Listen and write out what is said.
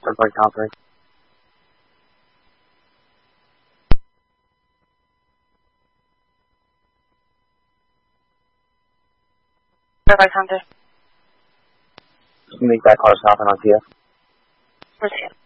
Report conference. Report Hunter. Make that car stop on TF. Where's he?